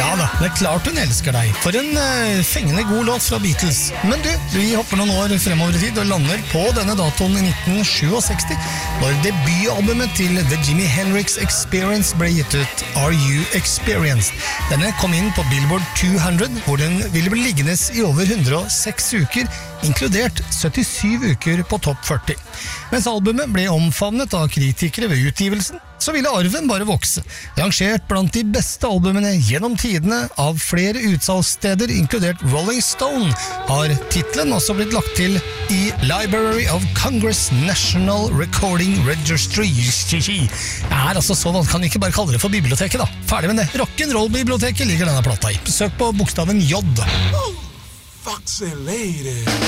Ja da, det klart hun elsker deg. For en fengende god låt fra Beatles. Men du, vi hopper noen år fremover i tid og lander på denne datoen i 1967, når debutalbumet til The Jimi Hendrix Experience ble gitt ut, Are You Experienced? Denne kom inn på Billboard 200, hvor den ville bli liggende i over 106 uker, inkludert 77 uker på topp 40. Mens albumet ble omfavnet av kritikere ved utgivelsen, så ville arven bare vokse. Rangert blant de beste albumene gjennom tidene av flere utsalgssteder, inkludert Rolling Stone, har titlen også blitt lagt til i Library of Congress National Recording Registry. Det altså sånn at kan vi ikke bare kalle det for biblioteket da. Ferdig med det. Rock'n'roll-biblioteket ligger denne plata i. Søk på bokstaven J. Foxy lady.